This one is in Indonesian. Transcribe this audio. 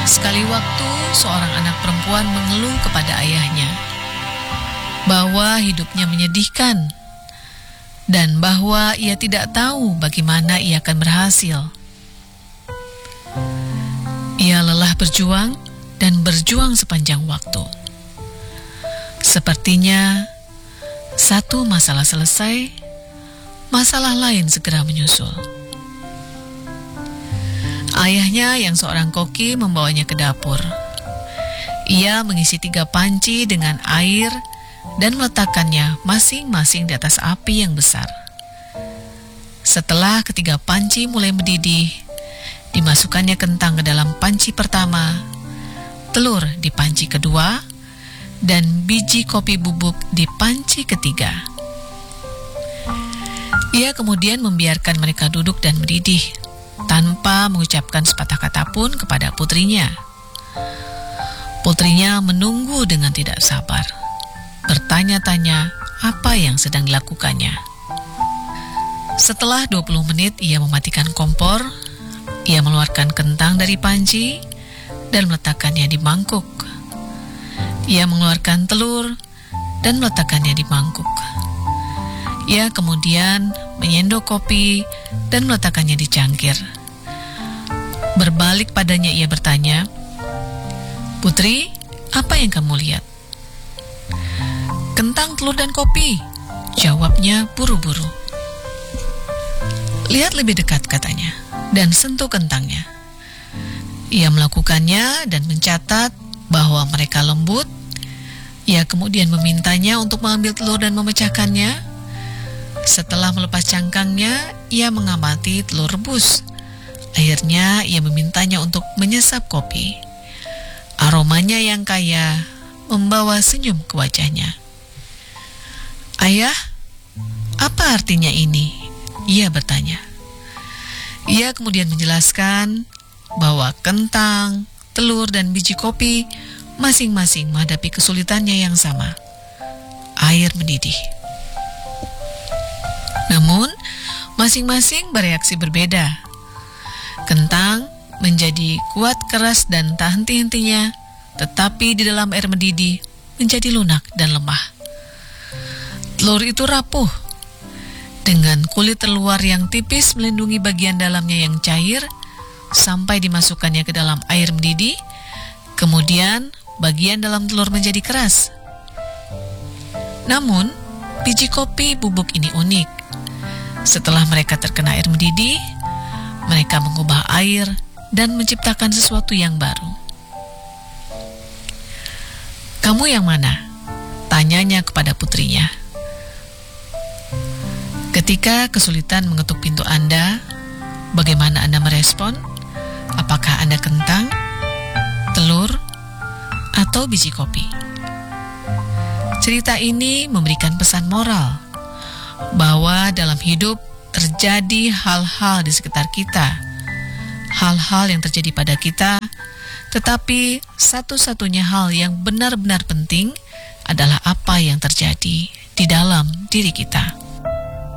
Sekali waktu, seorang anak perempuan mengeluh kepada ayahnya bahwa hidupnya menyedihkan dan bahwa ia tidak tahu bagaimana ia akan berhasil. Ia lelah berjuang dan berjuang sepanjang waktu. Sepertinya satu masalah selesai, masalah lain segera menyusul. Ayahnya yang seorang koki membawanya ke dapur. Ia mengisi 3 panci dengan air dan meletakkannya masing-masing di atas api yang besar. Setelah ketiga panci mulai mendidih, dimasukkannya kentang ke dalam panci pertama, telur di panci kedua, dan biji kopi bubuk di panci ketiga. Ia kemudian membiarkan mereka duduk dan mendidih, tanpa mengucapkan sepatah kata pun kepada putrinya. Putrinya menunggu dengan tidak sabar, bertanya-tanya apa yang sedang dilakukannya. Setelah 20 menit ia mematikan kompor, ia mengeluarkan kentang dari panci dan meletakkannya di mangkuk. Ia mengeluarkan telur dan meletakkannya di mangkuk. Ia kemudian menyendok kopi dan meletakkannya di cangkir. Berbalik padanya ia bertanya, "Putri, apa yang kamu lihat?" "Kentang, telur, dan kopi," jawabnya buru-buru. "Lihat lebih dekat," katanya, dan sentuh kentangnya. Ia melakukannya dan mencatat bahwa mereka lembut. Ia kemudian memintanya untuk mengambil telur dan memecahkannya. Setelah melepas cangkangnya, ia mengamati telur rebus. Akhirnya ia memintanya untuk menyesap kopi. Aromanya yang kaya membawa senyum ke wajahnya. "Ayah, apa artinya ini?" ia bertanya. Ia kemudian menjelaskan bahwa kentang, telur, dan biji kopi masing-masing menghadapi kesulitannya yang sama, air mendidih. Namun, masing-masing bereaksi berbeda. Kentang menjadi kuat keras dan tak henti-hentinya, tetapi di dalam air mendidih menjadi lunak dan lemah. Telur itu rapuh, dengan kulit terluar yang tipis melindungi bagian dalamnya yang cair, sampai dimasukkannya ke dalam air mendidih. Kemudian bagian dalam telur menjadi keras. Namun, biji kopi bubuk ini unik. Setelah mereka terkena air mendidih, mereka mengubah air dan menciptakan sesuatu yang baru. "Kamu yang mana?" tanyanya kepada putrinya. Ketika kesulitan mengetuk pintu Anda, bagaimana Anda merespon? Apakah Anda kentang, telur, atau biji kopi? Cerita ini memberikan pesan moral bahwa dalam hidup terjadi hal-hal di sekitar kita, hal-hal yang terjadi pada kita, tetapi satu-satunya hal yang benar-benar penting adalah apa yang terjadi di dalam diri kita.